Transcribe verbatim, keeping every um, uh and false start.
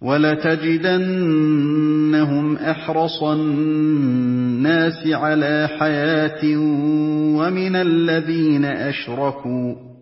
وَلَتَجِدَنَّهُمْ أَحْرَصَ النَّاسِ عَلَىٰ حَيَاةٍ وَمِنَ الَّذِينَ أَشْرَكُوا